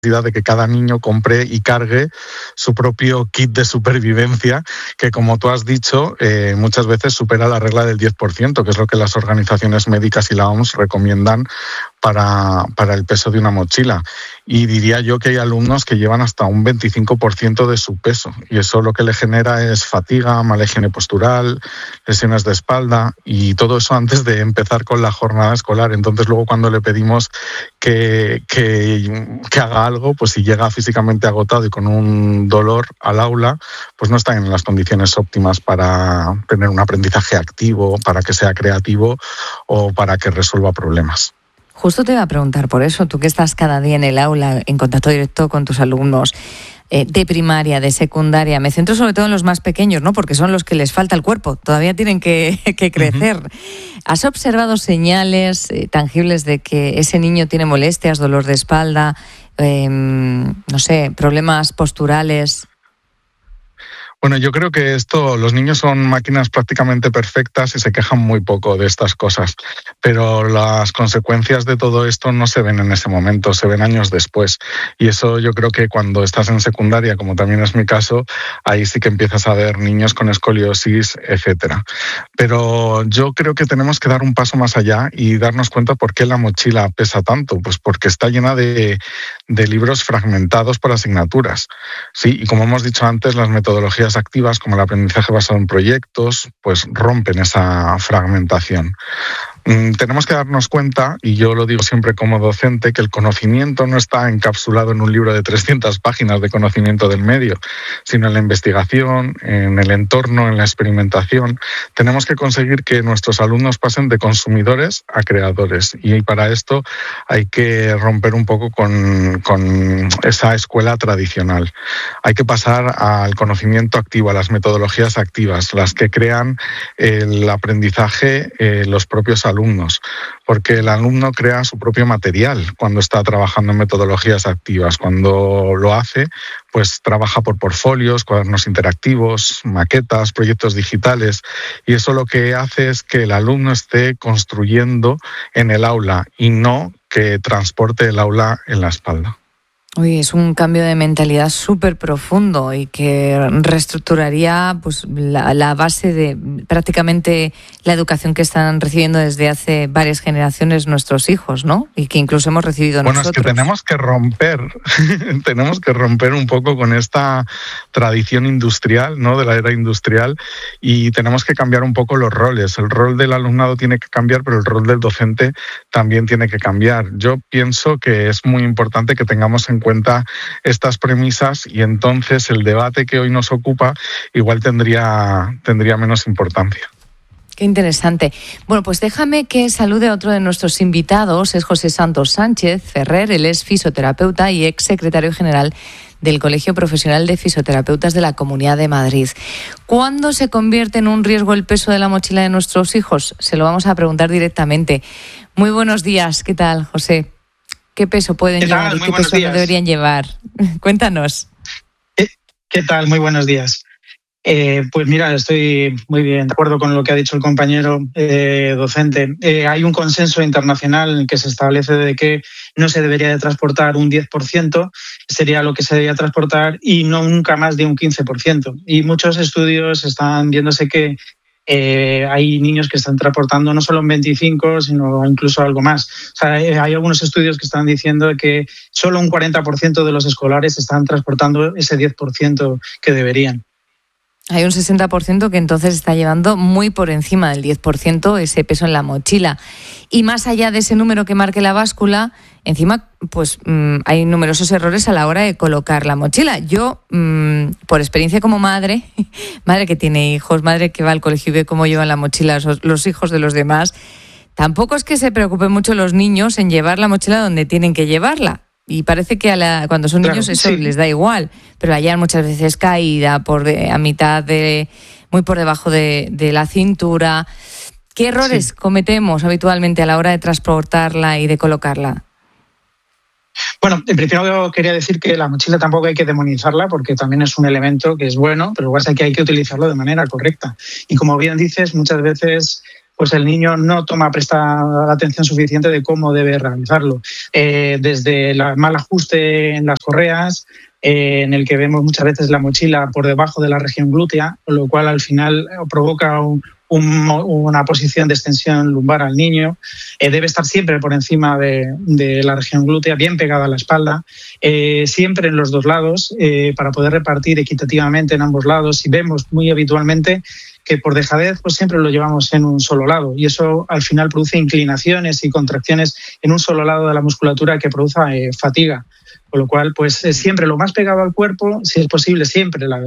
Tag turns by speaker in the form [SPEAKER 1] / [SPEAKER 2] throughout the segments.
[SPEAKER 1] de que cada niño compre y cargue su propio kit de supervivencia, que como tú has dicho, muchas veces supera la regla del 10%, que es lo que las organizaciones médicas y la OMS recomiendan para el peso de una mochila. Y diría yo que hay alumnos que llevan hasta un 25% de su peso, y eso lo que le genera es fatiga, mala higiene postural, lesiones de espalda, y todo eso antes de empezar con la jornada escolar. Entonces luego cuando le pedimos que haga algo, pues si llega físicamente agotado y con un dolor al aula, pues no está en las condiciones óptimas para tener un aprendizaje activo, para que sea creativo o para que resuelva problemas.
[SPEAKER 2] Justo te iba a preguntar por eso, tú que estás cada día en el aula, en contacto directo con tus alumnos de primaria, de secundaria, me centro sobre todo en los más pequeños, ¿no? Porque son los que les falta el cuerpo, todavía tienen que crecer. Uh-huh. ¿Has observado señales tangibles de que ese niño tiene molestias, dolor de espalda, no sé, problemas posturales?
[SPEAKER 1] Bueno, yo creo que los niños son máquinas prácticamente perfectas y se quejan muy poco de estas cosas, pero las consecuencias de todo esto no se ven en ese momento, se ven años después, y eso yo creo que cuando estás en secundaria, como también es mi caso, ahí sí que empiezas a ver niños con escoliosis, etcétera. Pero yo creo que tenemos que dar un paso más allá y darnos cuenta por qué la mochila pesa tanto, pues porque está llena de libros fragmentados por asignaturas, sí, y como hemos dicho antes, las metodologías activas como el aprendizaje basado en proyectos pues rompen esa fragmentación. Tenemos que darnos cuenta, y yo lo digo siempre como docente, que el conocimiento no está encapsulado en un libro de 300 páginas de conocimiento del medio, sino en la investigación, en el entorno, en la experimentación. Tenemos que conseguir que nuestros alumnos pasen de consumidores a creadores, y para esto hay que romper un poco con esa escuela tradicional. Hay que pasar al conocimiento activo, a las metodologías activas, las que crean el aprendizaje los propios alumnos, porque el alumno crea su propio material cuando está trabajando en metodologías activas. Cuando lo hace, pues trabaja por portfolios, cuadernos interactivos, maquetas, proyectos digitales, y eso lo que hace es que el alumno esté construyendo en el aula y no que transporte el aula en la espalda.
[SPEAKER 2] Uy, es un cambio de mentalidad súper profundo y que reestructuraría pues la base de prácticamente la educación que están recibiendo desde hace varias generaciones nuestros hijos, ¿no? Y que incluso hemos recibido nosotros.
[SPEAKER 1] Bueno, es que tenemos que romper un poco con esta tradición industrial, ¿no? De la era industrial, y tenemos que cambiar un poco los roles. El rol del alumnado tiene que cambiar, pero el rol del docente también tiene que cambiar. Yo pienso que es muy importante que tengamos en cuenta estas premisas, y entonces el debate que hoy nos ocupa igual tendría menos importancia.
[SPEAKER 2] Qué interesante. Bueno, pues déjame que salude a otro de nuestros invitados, es José Santos Sánchez Ferrer, él es fisioterapeuta y ex secretario general del Colegio Profesional de Fisioterapeutas de la Comunidad de Madrid. ¿Cuándo se convierte en un riesgo el peso de la mochila de nuestros hijos? Se lo vamos a preguntar directamente. Muy buenos días, ¿qué tal, José? ¿Qué peso pueden llevar y qué peso no deberían llevar? Cuéntanos.
[SPEAKER 3] ¿Qué tal? Muy buenos días. Pues mira, estoy muy bien de acuerdo con lo que ha dicho el compañero docente. Hay un consenso internacional en el que se establece de que no se debería de transportar un 10%, sería lo que se debería transportar, y no nunca más de un 15%. Y muchos estudios están viéndose que hay niños que están transportando no solo un 25, sino incluso algo más. O sea, hay algunos estudios que están diciendo que solo un 40% de los escolares están transportando ese 10% que deberían.
[SPEAKER 2] Hay un 60% que entonces está llevando muy por encima del 10% ese peso en la mochila. Y más allá de ese número que marque la báscula, encima pues hay numerosos errores a la hora de colocar la mochila. Yo, por experiencia como madre que tiene hijos, madre que va al colegio y ve cómo llevan la mochila los hijos de los demás, tampoco es que se preocupen mucho los niños en llevar la mochila donde tienen que llevarla. Y parece que cuando son niños eso sí les da igual, pero la llevan muchas veces caída a mitad muy por debajo de la cintura. ¿Qué errores cometemos habitualmente a la hora de transportarla y de colocarla?
[SPEAKER 3] Bueno, en principio quería decir que la mochila tampoco hay que demonizarla, porque también es un elemento que es bueno, pero igual hay que utilizarlo de manera correcta. Y como bien dices, muchas veces pues el niño no presta la atención suficiente de cómo debe realizarlo. Desde el mal ajuste en las correas, en el que vemos muchas veces la mochila por debajo de la región glútea, con lo cual al final provoca una posición de extensión lumbar al niño. Debe estar siempre por encima de la región glútea, bien pegada a la espalda, siempre en los dos lados, para poder repartir equitativamente en ambos lados. Y vemos muy habitualmente que por dejadez pues siempre lo llevamos en un solo lado, y eso al final produce inclinaciones y contracciones en un solo lado de la musculatura que produce fatiga. Con lo cual, pues siempre lo más pegado al cuerpo, si es posible, siempre a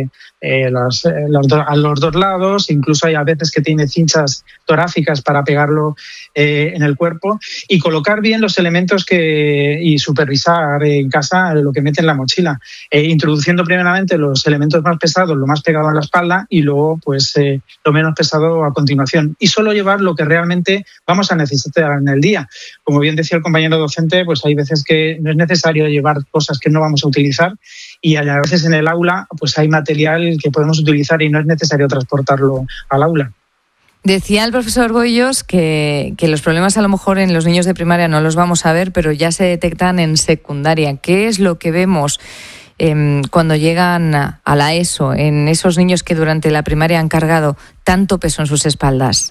[SPEAKER 3] los dos lados. Incluso hay a veces que tiene cinchas torácicas para pegarlo en el cuerpo, y colocar bien los elementos y supervisar en casa lo que mete en la mochila, introduciendo primeramente los elementos más pesados, lo más pegado a la espalda, y luego pues lo menos pesado a continuación, y solo llevar lo que realmente vamos a necesitar en el día. Como bien decía el compañero docente, pues hay veces que no es necesario llevar cosas que no vamos a utilizar, y a veces en el aula pues hay material que podemos utilizar y no es necesario transportarlo al aula.
[SPEAKER 2] Decía el profesor Boyos que los problemas a lo mejor en los niños de primaria no los vamos a ver, pero ya se detectan en secundaria. ¿Qué es lo que vemos cuando llegan a la ESO, en esos niños que durante la primaria han cargado tanto peso en sus espaldas?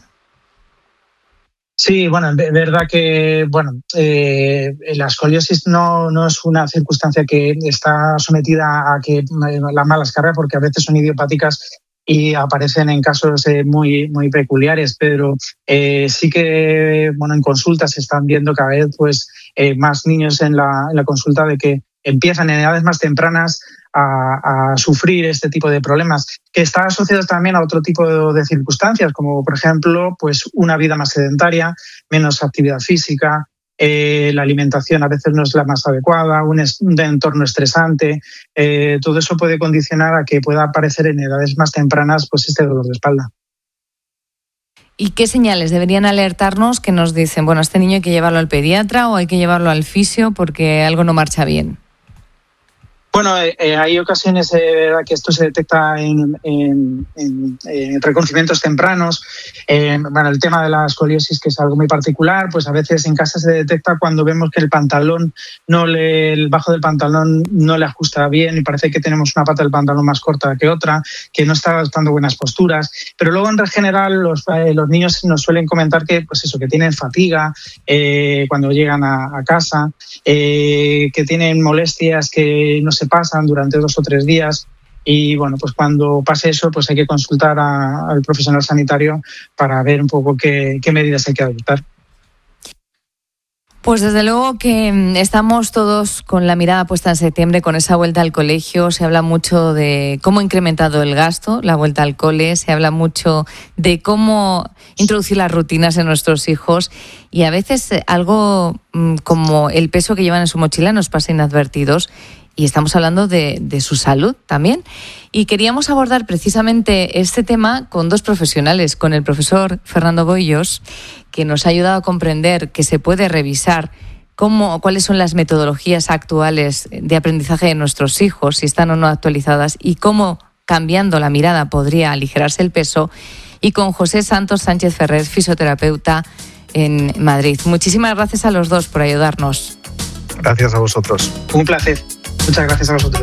[SPEAKER 3] Sí, bueno, es verdad que la escoliosis no es una circunstancia que está sometida a que las malas cargas, porque a veces son idiopáticas y aparecen en casos muy peculiares, pero sí que en consultas se están viendo cada vez más niños en la consulta de que empiezan en edades más tempranas a sufrir este tipo de problemas, que está asociado también a otro tipo de circunstancias, como por ejemplo pues una vida más sedentaria, menos actividad física, la alimentación a veces no es la más adecuada, un entorno estresante. Todo eso puede condicionar a que pueda aparecer en edades más tempranas pues este dolor de espalda.
[SPEAKER 2] ¿Y qué señales deberían alertarnos que nos dicen, bueno, a este niño hay que llevarlo al pediatra o hay que llevarlo al fisio porque algo no marcha bien?
[SPEAKER 3] Bueno, hay ocasiones que esto se detecta en reconocimientos tempranos. El tema de la escoliosis, que es algo muy particular, pues a veces en casa se detecta cuando vemos que el bajo del pantalón no le ajusta bien y parece que tenemos una pata del pantalón más corta que otra, que no está adoptando buenas posturas. Pero luego en general los niños nos suelen comentar que que tienen fatiga cuando llegan a casa, que tienen molestias que no se pasan durante 2 o 3 días, y pues cuando pase eso pues hay que consultar al profesional sanitario para ver un poco qué medidas hay que adoptar.
[SPEAKER 2] Pues desde luego que estamos todos con la mirada puesta en septiembre, con esa vuelta al colegio. Se habla mucho de cómo ha incrementado el gasto, la vuelta al cole, se habla mucho de cómo introducir las rutinas en nuestros hijos, y a veces algo como el peso que llevan en su mochila nos pasa inadvertidos. Y estamos hablando de su salud también. Y queríamos abordar precisamente este tema con 2 profesionales, con el profesor Fernando Boyos, que nos ha ayudado a comprender que se puede revisar cuáles son las metodologías actuales de aprendizaje de nuestros hijos, si están o no actualizadas, y cómo cambiando la mirada podría aligerarse el peso. Y con José Santos Sánchez Ferrer, fisioterapeuta en Madrid. Muchísimas gracias a los 2 por ayudarnos.
[SPEAKER 1] Gracias a vosotros.
[SPEAKER 3] Un placer. Muchas gracias a vosotros.